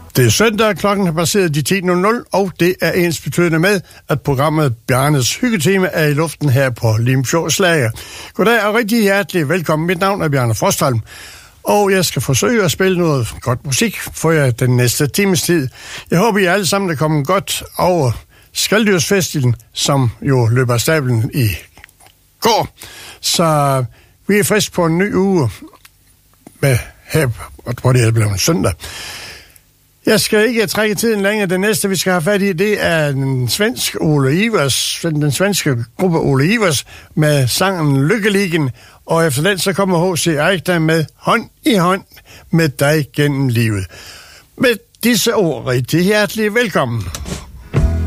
Det er søndag, klokken har passeret de 10.00, og det er ensbetydende med, at programmet Bjarnes Hyggetime er i luften her på Limfjords Lager. Goddag og rigtig hjertelig velkommen. Mit navn er Bjarne Frostholm, og jeg skal forsøge at spille noget godt musik for jer den næste times tid. Jeg håber, I alle sammen er kommet godt over Skaldyrsfestivalen, som jo løber af stablen i går. Så vi er frisk på en ny uge med her, hvor det er blevet en søndag. Jeg skal ikke trække tiden længere. Det næste, vi skal have fat i, det er den svenske gruppe Ole Ivers med sangen Lykkeligen. Og efter den, så kommer H.C. Eichner med Hånd i hånd med dig gennem livet. Med disse ord, rigtig hjertelig velkommen.